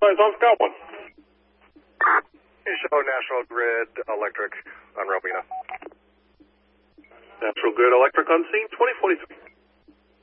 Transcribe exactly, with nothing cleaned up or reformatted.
Lines on Scout one. Hey, show National Grid Electric on Robina. Natural Grid Electric on scene, twenty forty-three.